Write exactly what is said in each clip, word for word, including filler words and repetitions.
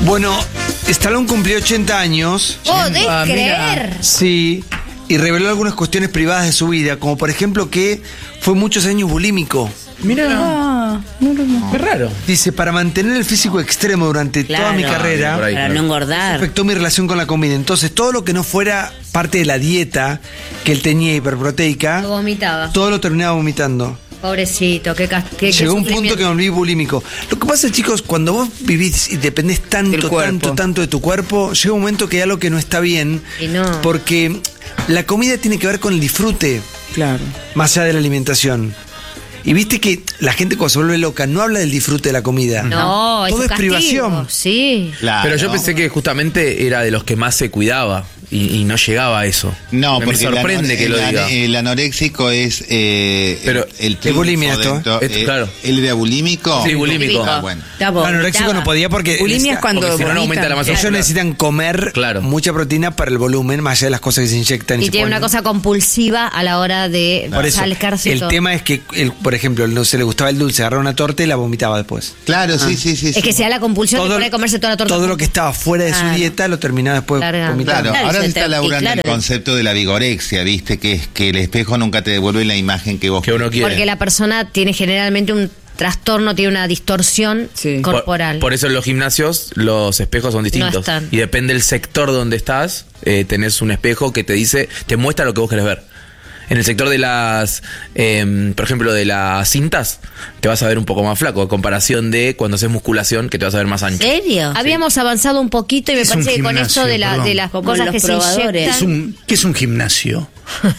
Bueno, Stallone cumplió ochenta años. ¿Podés Ah, creer? mira. Sí. Y reveló algunas cuestiones privadas de su vida, como por ejemplo que fue muchos años bulímico. Mira, Ah, no, no, no. qué raro. Dice, para mantener el físico extremo durante toda mi Claro, carrera, por ahí, para claro. no engordar. afectó mi relación con la comida. Entonces, todo lo que no fuera parte de la dieta que él tenía hiperproteica, Lo vomitaba. todo lo terminaba vomitando. Pobrecito, qué, cas- qué, qué Llegó un punto sufrimiento. que me volví bulímico. Lo que pasa, chicos, cuando vos vivís y dependés Del tanto, cuerpo. tanto, tanto de tu cuerpo, llega un momento que hay algo que no está bien. Y no. Porque la comida tiene que ver con el disfrute, Claro. más allá de la alimentación. Y viste que la gente cuando se vuelve loca no habla del disfrute de la comida. No, Todo es, un es castigo, privación. Sí. Claro. Pero yo pensé que justamente era de los que más se cuidaba y, y no llegaba a eso. No, me porque sorprende el, que lo el- diga. el anoréxico es eh, Pero- el, el es triunfo bulimia esto, dentro- Esto, eh, claro. ¿Él era bulímico? Sí, bulímico. Ah, bueno. Estaba- El anoréxico estaba- no podía porque Bulimia es cuando porque si no, no aumenta la masa ellos muscular. necesitan comer Claro. mucha proteína para el volumen, más allá de las cosas que se inyectan. Y se tiene una ponen. cosa compulsiva a la hora de Por eso, salcarse el todo. tema es que, el, por ejemplo, no se le gustaba el dulce, agarraba una torta y la vomitaba después. Claro, sí, sí, sí. Es que sí. sea la compulsión de poder comerse toda la torta. todo lo que estaba fuera de su Claro. dieta lo terminaba después Largando. vomitando. Claro, Claro, ahora y se se te- está y laburando claro. el concepto de la vigorexia, ¿viste? Que es que el espejo nunca te devuelve la imagen que vos Que uno quiere. Porque la persona tiene generalmente un trastorno, tiene una distorsión Sí. corporal. Por, por eso en los gimnasios los espejos son distintos. No están. Y depende del sector donde estás, eh, tenés un espejo que te dice, te muestra lo que vos querés ver. En el sector de las, eh, por ejemplo, de las cintas, te vas a ver un poco más flaco, a comparación de cuando haces musculación, que te vas a ver más ancho. ¿En serio? Habíamos avanzado un poquito y me Es un parece que con gimnasio, esto de, la, perdón. de las Como cosas los que se probadores. inyectan, Es un, ¿Qué es un gimnasio?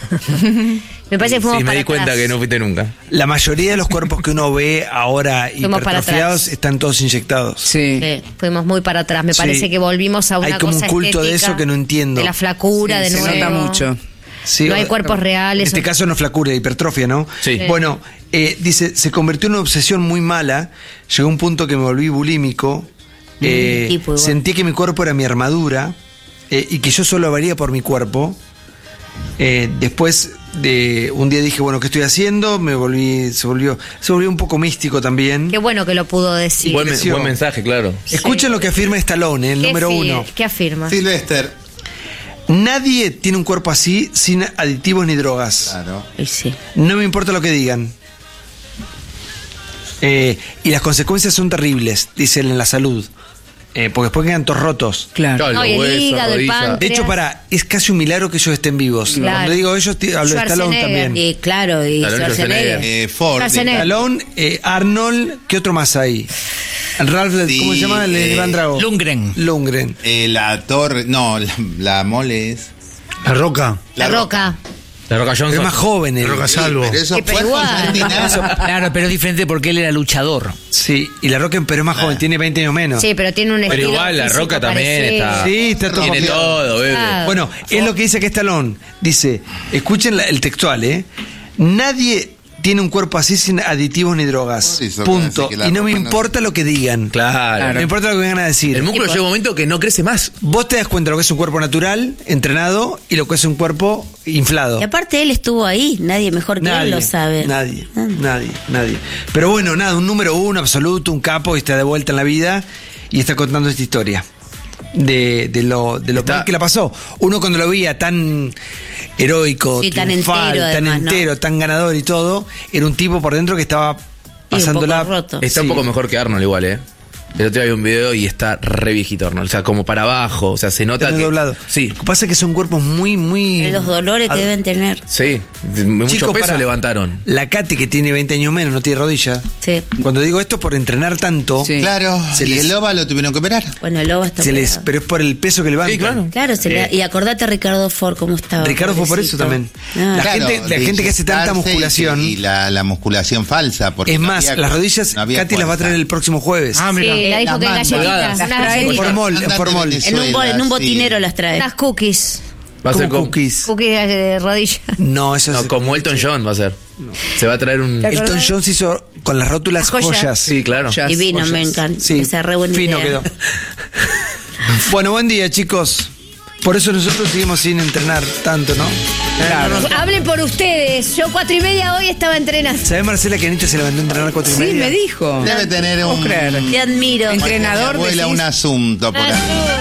me parece que fuimos Sí, me para di cuenta atrás. que no fuiste nunca. La mayoría de los cuerpos que uno ve ahora Fuimos para hipertrofiados atrás. están todos inyectados. Sí. Sí, fuimos muy para atrás. Me Sí. parece que volvimos a una Hay como un cosa culto de estética, eso que no entiendo. De la flacura, de se nuevo. nota mucho. Sí, No hay o- cuerpos reales. En este caso no es flacura, hipertrofia, ¿no? Sí. Bueno, eh, dice, se convirtió en una obsesión muy mala. Llegó un punto que me volví bulímico. Eh, tipo igual. sentí que mi cuerpo era mi armadura eh, y que yo solo valía por mi cuerpo. Eh, después de un día dije, bueno, ¿qué estoy haciendo? Me volví, se volvió, se volvió un poco místico también. Qué bueno que lo pudo decir. Buen, me- creció. buen mensaje, claro. Escuchen lo que afirma Stallone, el ¿Qué número fi- uno. ¿Qué afirma? Sylvester. Nadie tiene un cuerpo así sin aditivos ni drogas. Claro. Y sí. No me importa lo que digan. Eh, y las consecuencias son terribles, dice él, en la salud. Eh, porque después quedan todos rotos. Claro, No, y el los huesos, hígado, el rodillas. pan. De hecho, para, es casi un milagro que ellos estén vivos. Claro. Cuando digo ellos, ti- hablo de Stallone Schwarzenegger. también. Y claro, y Claro, Schwarzenegger. Eh, Ford. Schwarzenegger. Stallone, eh, Arnold, ¿qué otro más hay? Ralph, Sí, ¿cómo se llama? El de eh, Gran Drago. Lundgren. Lundgren. eh, la torre. No, la, la mole es. La Roca. La Roca. La Roca Johnson. Pero es más joven. La él. Roca Salvo. Pero eso Sí, pero fue igual. Argentina. Claro, pero es diferente porque él era luchador. Sí, y la Roca, pero es más joven, tiene veinte años menos. Sí, pero tiene un Pero estilo igual, la físico Roca también parecido. está. Sí, está todo Tiene copiado. todo, bebé. Ah. Bueno, es lo que dice que Stallone. Dice, escuchen la- el textual, ¿eh? Nadie tiene un cuerpo así sin aditivos ni drogas. Por eso, Punto. que la Y no me ropa no- importa lo que digan. Claro. No me importa lo que vengan a decir. El músculo llega un momento que no crece más. Vos te das cuenta de lo que es un cuerpo natural, entrenado, y lo que es un cuerpo inflado. Y aparte él estuvo ahí, nadie mejor que él lo sabe. Nadie, Ah. nadie, nadie. Pero bueno, nada, un número uno absoluto, un capo, y está de vuelta en la vida y está contando esta historia. De, de lo, de lo Está- mal que la pasó. Uno cuando lo veía tan heroico, Sí, tan triunfal, entero, tan además, ¿no? entero, tan ganador y todo, era un tipo por dentro que estaba pasándola. poco roto. Está un Sí. poco mejor que Arnold igual, ¿eh? El otro día vi un video y está re viejito Arnold. O sea, como para abajo. O sea, se nota Está que... doblado. Sí, Lo que pasa es que son cuerpos muy, muy. Los dolores que Ad- deben tener. sí. De- Mucho Chicos, peso para- levantaron. La Katy, que tiene veinte años menos, no tiene rodilla. Sí. Cuando digo esto, por entrenar tanto, Sí. Claro. Se y les- el loba lo tuvieron que operar. Bueno, el lobo está se les, operado. pero es por el peso que levantan. Sí, claro. Claro, se le- Eh. y acordate a Ricardo Ford cómo estaba. Ricardo fue por eso pobrecito. también. Ah. La Claro, gente- la de gente que hace tanta inyectarse y- musculación- Y, la, la musculación falsa. Porque Es no más, había- las rodillas, no había Katy las va a fuerza. traer el próximo jueves. Ah, Sí, mira. la dijo Las que en mandas. galletitas, unas en galletitas. formol, en Andate formol. Venezuela, En un, bol- en un sí. botinero las trae. Unas cookies. Va a ser Como como... cookies. Cookies de rodilla. No, eso No, es. como Elton John va a ser. Se va a traer un... Elton John se hizo con las rótulas Las joyas. joyas. Sí, claro. Joyas, Divino, joyas. me encanta. Sí, Esa re buena fino idea. quedó. Bueno, buen día, chicos. Por eso nosotros seguimos sin entrenar tanto, ¿no? Hablen por ustedes. Yo cuatro y media hoy estaba entrenando. ¿Sabés, Marcela, que Anita se levantó a entrenar a cuatro y Sí, media? me dijo. Debe tener un... Te admiro. Entrenador, Mi abuela, decís. un asunto por ahí.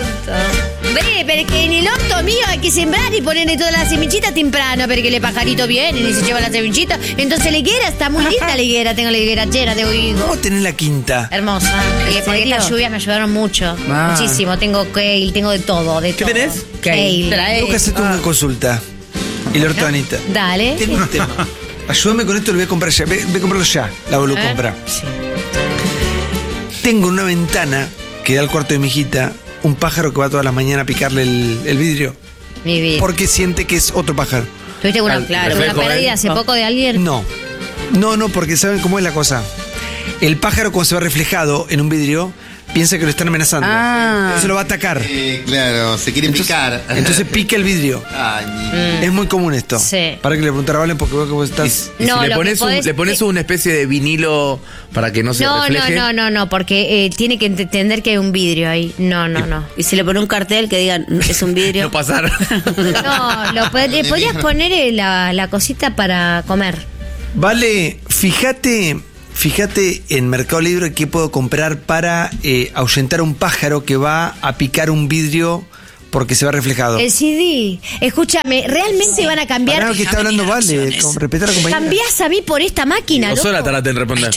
Ve, pero que en el orto mío hay que sembrar y ponerle todas las semillitas temprano, pero que el pajarito viene y se lleva las semillitas. Entonces la higuera está muy linda, la higuera. Tengo la higuera llena de oído. ¿Cómo tenés la quinta? Hermosa. Porque, porque serio? estas lluvias me ayudaron mucho. Ah. Muchísimo. Tengo kale, tengo de todo. De ¿Qué todo. tenés? Kale. Trae. Tengo que hacerte una consulta. El orto de Anita. Dale. Tengo un tema. Ayúdame con esto, lo voy a comprar ya. Ve, ve a comprarlo ya. La vuelvo a ¿Eh? comprar. Sí. Tengo una ventana que da al cuarto de mi hijita un pájaro que va todas las mañanas a picarle el, el vidrio. Mi vida. Porque siente que es otro pájaro. ¿Tuviste una, Al claro, una reflejo, pérdida ¿eh? hace poco de alguien? No. No, no, porque ¿saben cómo es la cosa? El pájaro, cuando se va reflejado en un vidrio, piensa que lo están amenazando. Ah. Entonces lo va a atacar. Eh, claro, se quiere Entonces, picar. entonces pica el vidrio. Ay, ni- Es muy común esto. Sí. Para que le preguntara a Valen, porque veo que vos Y, estás. y No, si le lo pones, que un- podés- le pones una especie de vinilo para que no se No, no, refleje. no, no, no, porque eh, tiene que entender que hay un vidrio ahí. No, no, no. Y si le pone un cartel que diga, es un vidrio. No pasar. No, lo pod- le podrías poner eh, la, la cosita para comer. Vale, fíjate. Fíjate en Mercado Libre qué puedo comprar para eh, ahuyentar a un pájaro que va a picar un vidrio porque se va reflejado. El C D. Escúchame, ¿realmente van a cambiar? Pará, que está hablando Vale. Con, respeta a la compañera. ¿Cambiás a mí por esta máquina, Dos loco? horas tardaste en responder.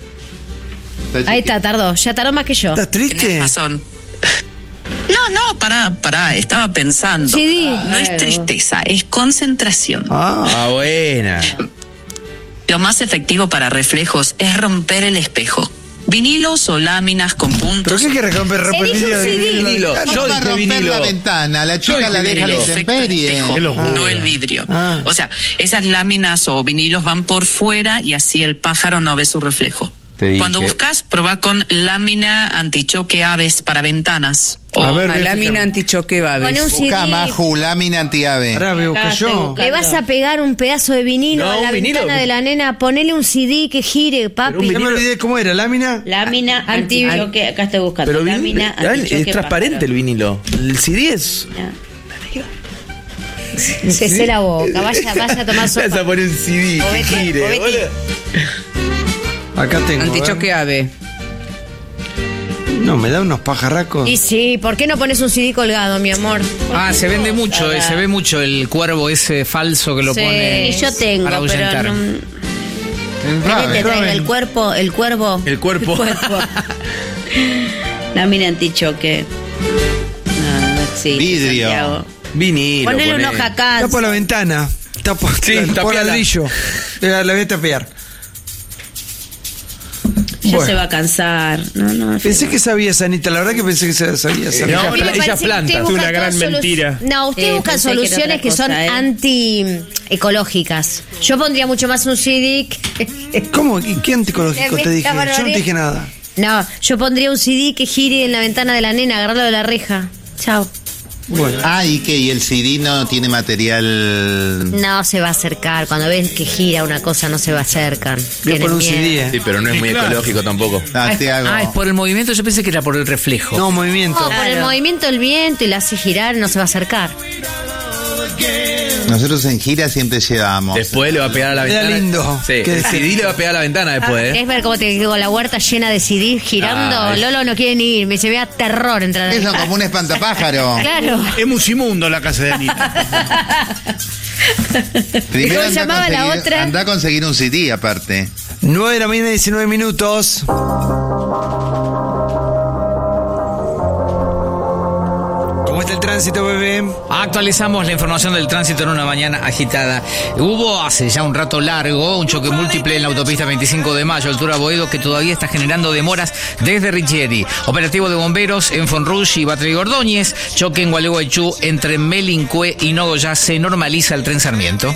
Ahí está, tardó. Ya tardó más que yo. ¿Estás triste? razón. No, no, pará, pará, estaba pensando. C D. No es tristeza, es concentración. Ah, Ah, buena. Lo más efectivo para reflejos es romper el espejo. Vinilos o láminas con ¿pero puntos. qué quieres romper romper Elige un vidrio? C D. Vinilo. ¿Cómo Yo va a dije romper vinilo. la ventana? La chica Yo la dije deja a la vinilo. efecto del intemperie. espejo, Qué locura. no el vidrio. Ah. O sea, esas láminas o vinilos van por fuera y así el pájaro no ve su reflejo. Te dije. Cuando buscas, probá con lámina antichoque aves para ventanas. O A ver, Una ve, lámina fíjame. antichoque va a Pone un C D. Busca Maju, lámina antiave. Pará, voy a buscar yo. Le vas a pegar un pedazo de vinilo No, a la un vinilo. ventana de la nena. Ponele un C D que gire, papi. Ya me olvidé cómo era, lámina. Lámina Anti- antichoque, acá estoy buscando. Pero lámina vinilo, es antichoque transparente pájaro. el vinilo. El C D es. Ya. Cese la boca. Vaya, vaya a tomar sopa. Vas a poner un C D O que vete, gire, o vete. boludo. Acá tengo. Antichoque a ave. ver. No, me da unos pajarracos. Y sí, ¿por qué no pones un C D colgado, mi amor? Ah, se vende mucho, eh, se ve mucho el cuervo ese falso que lo Sí. pone. Y yo tengo, para pero ahuyentar. no. Raven, ¿Querés que traiga Raven. el cuerpo? El cuervo. El cuerpo. El cuerpo. Lámina antichoque. No, no existe, Vidrio. Santiago. Vinilo. Ponele poné. una hoja acá. Tapo la ventana. Tapo, Sí, tapo tapiala. ladrillo. La, la voy a tapear. Ya Bueno. se va a cansar. No, no. Pensé que sabías, Anita. La verdad que pensé que sabías. No, A mí me ella parece que planta. ustedes Es buscan una gran todas solu- mentira. No, ustedes Sí, buscan pensé que era soluciones otra que son cosa, ¿eh? anti-ecológicas. Yo pondría mucho más un C D. que- ¿Cómo? ¿Y qué anticológico Me te dije? está Yo no te dije nada. No, yo pondría un C D que gire en la ventana de la nena, agarrarlo de la reja. Chao. Bueno. Ah, ¿y qué? ¿Y el C D no tiene material? No se va a acercar. Cuando ven que gira una cosa, no se va a acercar. Voy a Tienen poner un miedo. C D, Sí, ¿eh? pero no es muy ecológico tampoco. Ah, te hago. Ah, es por el movimiento, yo pensé que era por el reflejo. No, movimiento. No, por el Claro. movimiento del viento y la hace girar, no se va a acercar. Nosotros en gira siempre llevamos. Después le va a pegar a la Era ventana. lindo. Sí, ¿Qué el decir? C D le va a pegar a la ventana después, ¿eh? ¿Querés ver cómo te digo la huerta llena de C D girando? Ah, es- Lolo no quiere ni ir, me se vea terror entrar ahí. Eso como un espantapájaro. Claro. Es musimundo la casa de Anita. Primero ¿Cómo se anda a llamaba la conseguir- otra? Anda a conseguir un C D aparte. nueve de la mañana, diecinueve minutos. ¿Cómo está el tránsito, bebé? Actualizamos la información del tránsito en una mañana agitada. Hubo hace ya un rato largo un choque múltiple en la autopista veinticinco de mayo, altura Boedo, que todavía está generando demoras desde Richieri. Operativo de bomberos en Fonrush y Batri Ordóñez. Choque en Gualeguaychú entre Melincue y Nogoyá. Se normaliza el tren Sarmiento.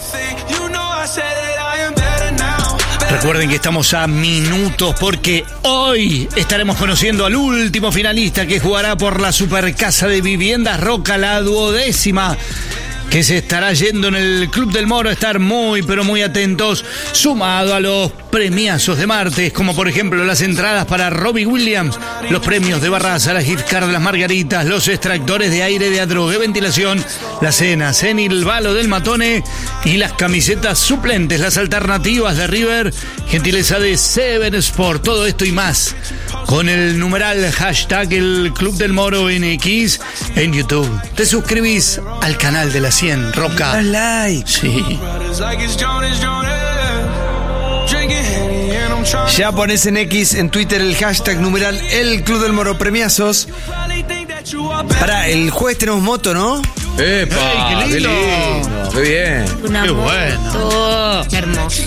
Recuerden que estamos a minutos porque hoy estaremos conociendo al último finalista que jugará por la Supercasa de Viviendas Roca, la duodécima, que se estará yendo en el Club del Moro. Estar muy, pero muy atentos, sumado a los premiazos de martes, como por ejemplo las entradas para Robbie Williams, los premios de Barraza, las gift cards, las margaritas, los extractores de aire de Adrogué Ventilación, la cena Cenil Valo del Matone y las camisetas suplentes, las alternativas de River, gentileza de Seven Sport, todo esto y más con el numeral hashtag el Club del Moro N X en YouTube. Te suscribís al canal de la cien, Roca. Das like. Sí. Ya pones en X, en Twitter, el hashtag numeral el Club del Moro premiazos. Para el jueves tenemos moto, ¿no? ¡Epa! ¡Ey, qué lindo! ¡Qué lindo! ¡Qué bien! Una Qué moto. bueno. Hermoso.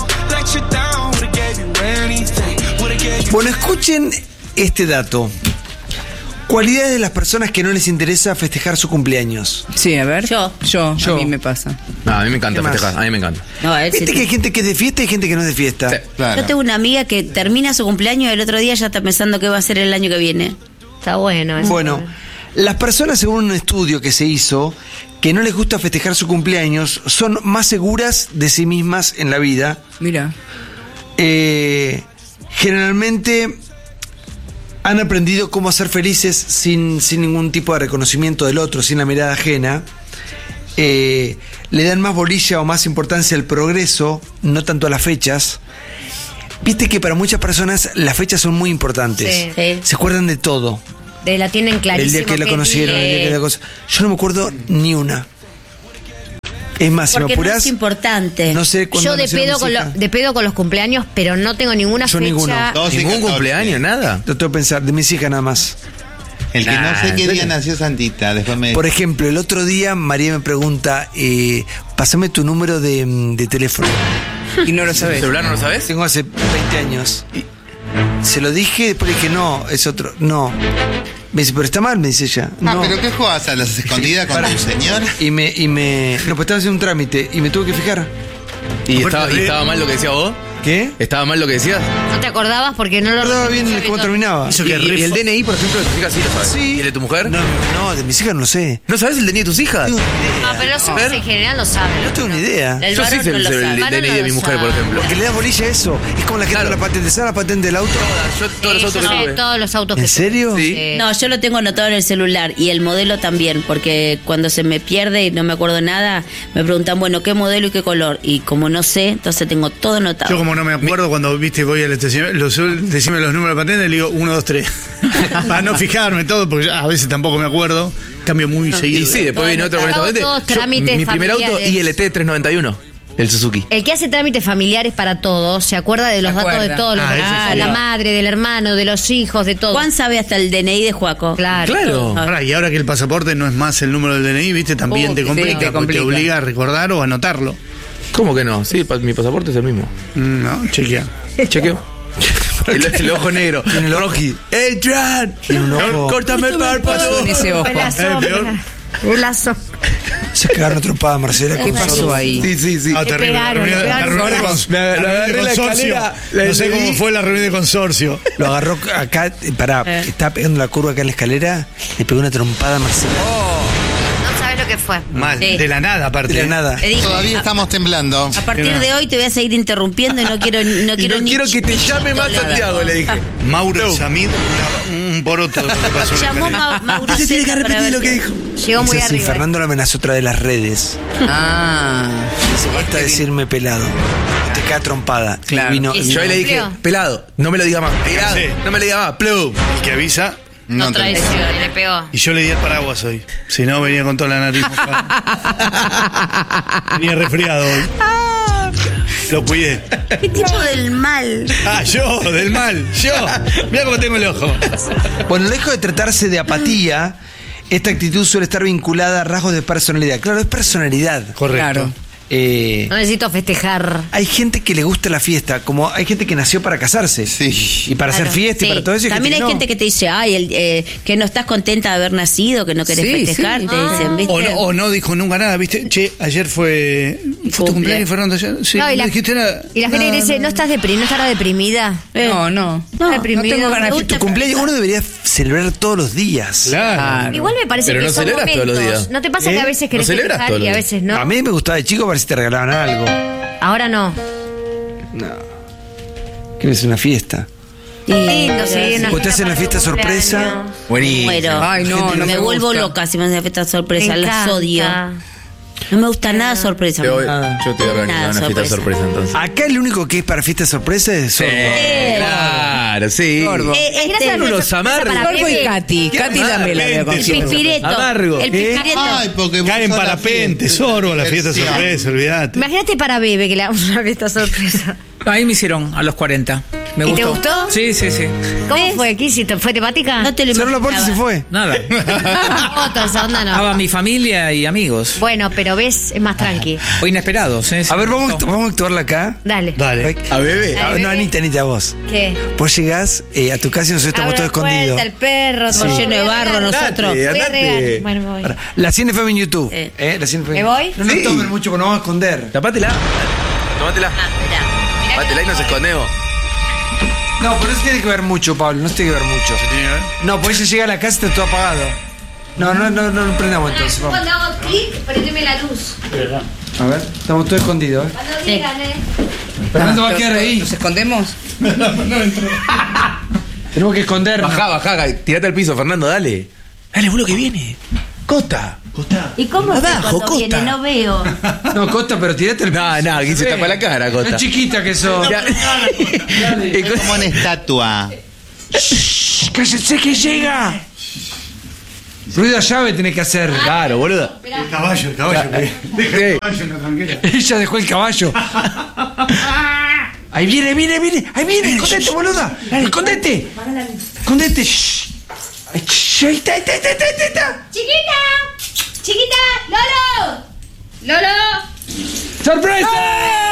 Bueno, escuchen este dato. Cualidades de las personas que no les interesa festejar su cumpleaños. Sí, a ver. Yo. Yo, Yo. a mí me pasa. No, a mí me encanta ¿Qué más? festejar, a mí me encanta. No, a él Viste sí. que hay gente que es de fiesta y gente que no es de fiesta. Sí. Claro. Yo tengo una amiga que termina su cumpleaños y el otro día ya está pensando qué va a ser el año que viene. Está bueno eso. Bueno, las personas, según un estudio que se hizo, que no les gusta festejar su cumpleaños, son más seguras de sí mismas en la vida. Mira. Eh, generalmente han aprendido cómo ser felices sin, sin ningún tipo de reconocimiento del otro, sin la mirada ajena. Eh, le dan más bolilla o más importancia al progreso, no tanto a las fechas. Viste que para muchas personas las fechas son muy importantes. Sí. Sí. Se acuerdan de todo. De la tienen El clarísimo. día que la qué conocieron, el día día que la es. cosa. Yo no me acuerdo ni una. Es más, si me Porque no apurás, es importante. no sé cuándo Yo de nacieron pedo, mis con lo- hijas. de pedo con los cumpleaños, pero no tengo ninguna Yo fecha. ninguno. Doce, ¿Ningún catorce. cumpleaños? ¿Nada? Lo tengo que pensar, de mis hijas nada más. El que Nah, no sé ¿en qué día serio? nació Santita, después me... Por ejemplo, el otro día María me pregunta, eh, pásame tu número de, de teléfono. Y no lo ¿El sabes. celular no lo sabes? Tengo hace veinte años. Y se lo dije, después le dije, no, es otro. No. Me dice, pero está mal, me dice ella. Ah, No. ¿pero qué jugás a las escondidas con Para. tu señor? Y me, y me. No, pues estaba haciendo un trámite y me tuve que fijar. ¿Y Aparte, estaba, y re- estaba mal lo que decías vos? ¿Qué? ¿Estaba mal lo que decías? ¿No te acordabas? Porque no No lo recordaba bien revisé cómo todo. terminaba. Eso ¿Y, que re- y el D N I, por ejemplo, de tus hijas sí lo sabes? Sí. ¿Y el de tu mujer? No, no, de mis hijas no lo sé. ¿No sabes el D N I de tus hijas? No tengo ni idea. Ah, pero los hombres en general lo No saben. tengo ni idea. El Yo sí varón sé no el, lo el sabe. D N I de mi no lo mujer, por sabe. ejemplo. Porque le da bolilla a eso. Es como la gente Claro. de la patente. ¿Sabes la patente del auto? Yo todos los Sí, autos yo que sé tuve. todos los autos ¿En que serio? Sí. Sí. No, yo lo tengo anotado en el celular y el modelo también, porque cuando se me pierde y no me acuerdo nada, me preguntan, bueno, ¿qué modelo y qué color? Y como no sé, entonces tengo todo anotado. Yo como no me acuerdo cuando viste voy a la estación, los, decime los números de patente, le digo uno, dos, tres. Para no fijarme todo, porque a veces tampoco me acuerdo. Cambio muy seguido. Y sí, después viene otro con esta Hago patente. todos Yo- trámites Mi primer auto, familiares. I L T trescientos noventa y uno. El Suzuki. El que hace trámites familiares para todos se acuerda de los Se datos de acuerda. todos, los Ah, de ese la, sí. la madre, del hermano, de los hijos, de todo. Juan sabe hasta el D N I de Juaco. Claro. Claro. Ahora, y ahora que el pasaporte no es más el número del D N I, viste, también Oh, te sí, complica, te porque complica. te obliga a recordar o anotarlo. ¿Cómo que no? Sí, pa- mi pasaporte es el mismo. Mm, No, chequea. Chequeo. el, el ojo negro. Tiene el ojo. ¡Adrian! Tiene un ojo. ¡Córtame el párpado! En ese ojo. Fue la Eh, peor. sombra. Fue la sombra. Se cagaron tropada, Marcela. ¿Qué pasó ahí? Sí, sí, sí. Ah, terrible. La pegaron, reunión, le la pegaron reunión de horas. cons- Me- la me reunión de agarré la consorcio. escalera, la No sé cómo decidí. fue la reunión de consorcio. Lo agarró acá, eh, pará, estaba pegando la curva acá en la escalera, le pegó una trompada a Marcela. No sabes lo que fue. Mal, Sí. de la nada aparte. De la nada. Le dije, Todavía a, estamos temblando. a partir de hoy te voy a seguir interrumpiendo y no quiero, no Y quiero no ni quiero que te llame más nada. Santiago, le dije. Mauro Samid, un poroto de lo que pasó en la Llamó escalera. Ma- Mauro Usted tiene que Zeta para repetir ver lo que qué- dijo. Llegó muy Dice así, arriba. Fernando lo amenazó otra de las redes. Ah. Dice, basta de decirme pelado. Te cae trompada. Y Claro. vino- Y y- Yo ahí le dije, Cumplió. pelado, no me lo diga más. Pelado, Sí. no me lo diga más. Plum. El que avisa. No te- traiciona. Le pegó. Y yo le di el paraguas hoy. Si no, venía con toda la nariz mojada. Venía resfriado hoy. Lo cuidé. ¿Qué tipo del mal? Ah, yo, del mal. Yo. Mira cómo tengo el ojo. Bueno, lejos de tratarse de apatía, esta actitud suele estar vinculada a rasgos de personalidad. Claro, es personalidad. Correcto. Claro. Eh, No necesito festejar. hay gente que le gusta la fiesta, como hay gente que nació para casarse. Sí. Y para Claro. hacer fiesta y Sí. para todo eso. También hay no. gente que te dice, ay, el, eh, que no estás contenta de haber nacido, que no querés Sí, festejar, sí. te Ah. dicen, ¿viste? O no, o no dijo nunca nada, ¿viste? Che, ayer fue. ¿Fue tu Cumple. cumpleaños, Fernando? Ayer? Sí, No, y, no la, dijiste nada. y la gente No, que dice, no. ¿no estás deprimida? ¿No estará deprimida? Eh, No, no. No, deprimido. no tengo ganas Me de gusta- Tu cumpleaños uno debería celebrar todos los días. Claro. Igual me parece Pero que no son celebras todos los momentos. días. ¿No te pasa ¿Eh? que a veces querés No celebras festejar todos los y a días. veces no? A mí me gustaba de chico ver si te regalaban algo. Ahora no. No. ¿Quieres una fiesta? Lindo, sí, una ¿O te hacen una fiesta sorpresa? Buenísimo. Muero. Ay, no, no me, me vuelvo gusta. loca si me hacen fiesta sorpresa, Me las encanta. odio. No me gusta nada sorpresa. Te voy- Nada. yo te voy a organizar Nada, una fiesta sorpresa. sorpresa entonces. Acá el único que es para fiesta sorpresa es Sorbo. Claro, sí. Sorbo. Eh, eh, Este- gracias a unos amargos. para Sorbo y Pepe. Katy. Katy también la veo con El sorpresa. pispireto. Amargo. El ¿Eh? pispireto. Ay, porque vos Caen sos la parapente, fiesta. sorbo, la fiesta Diversión. sorpresa, olvídate. Imagínate para Bebe que le damos una fiesta sorpresa. Ahí me hicieron a los cuarenta. Me ¿Y gustó. te gustó? Sí, sí, sí. ¿Cómo fue? ¿Qué hiciste? ¿Fue temática? No te lo Cerró la puerta y se imaginaba. fue. Nada. Foto, esa onda no. Estaba mi familia y amigos. Bueno, pero ves, es más tranqui. O inesperados. ¿eh? A ver, vamos, Me gustó. vamos a actuarla acá. Dale. Dale. A bebé. Ah, no, Anita, Anita, vos. ¿Qué? Vos llegás eh, a tu casa y nosotros estamos Abro todos la escondidos. puerta, el perro, Todo todo lleno de barro nosotros. Andate, Voy a andate. regar. Bueno, me voy. Ahora, La Cine F M en YouTube. Eh. ¿eh? La Cine F M. ¿Me voy? No nos Sí. tomen mucho, porque nos vamos a esconder. Tapátela. Tómatela. Ah, mirá. Mirá Tapátela y nos escondemos. No, pero eso tiene que ver mucho, Pablo. No se tiene que ver mucho. No, pues ella llega a la casa y está todo apagado. No, no, no, no, no prendamos entonces. Vamos. Cuando hago clic, prendeme la luz. A ver, estamos todos escondidos, ¿eh? Cuando digan, ¿eh? Fernando va a quedar ahí. ¿Nos escondemos? Tenemos que escondernos. Bajá, bajá. Tirate al piso, Fernando, dale. Dale, boludo, que viene. Costa. ¿Y cómo sé Abajo, cuando viene? Costa. No veo. No, Costa, pero tirate el No, no, aquí se tapa la cara, Costa. Tan chiquita que sos. Ya. Es como una estatua. ¡Cállense que llega! Ruido a llave tenés que hacer. Claro, boludo. El caballo, el caballo. Deja el caballo en la tranquera. Ella dejó el caballo. Ahí viene, viene, viene. Ahí viene, escondete, boluda. Escondete. Escondete. Shh. Ay, shh, Ahí está, ahí está, ahí está, ahí está, ahí está. ¡Chiquita! ¡Chiquita! ¡Lolo! ¡Lolo! ¡Sorpresa!